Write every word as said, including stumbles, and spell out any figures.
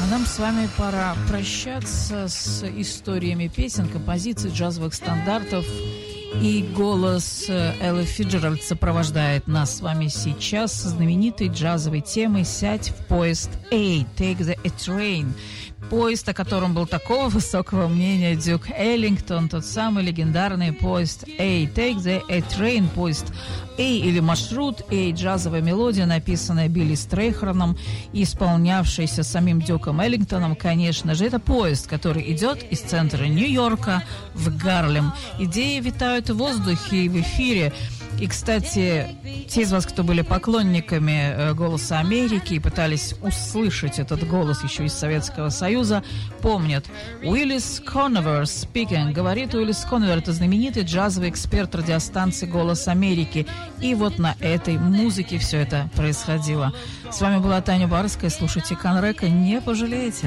А нам с вами пора прощаться с историями песен, композиций, джазовых стандартов. И голос Эллы Фицджеральд сопровождает нас с вами сейчас со знаменитой джазовой темой «Сядь в поезд A», «Take the a Train». Поезд, о котором был такого высокого мнения Дюк Эллингтон, тот самый легендарный поезд A, «Take the a Train», поезд A или маршрут A, джазовая мелодия, написанная Билли Стрейхерном и исполнявшаяся самим Дюком Эллингтоном, конечно же. Это поезд, который идет из центра Нью-Йорка в Гарлем. Идеи витают в воздухе и в эфире. И, кстати, те из вас, кто были поклонниками «Голоса Америки» и пытались услышать этот голос еще из Советского Союза, помнят. Уиллис Конновер speaking. Говорит Уиллис Конновер, это знаменитый джазовый эксперт радиостанции «Голос Америки». И вот на этой музыке все это происходило. С вами была Таня Барская. Слушайте Конрека, не пожалеете.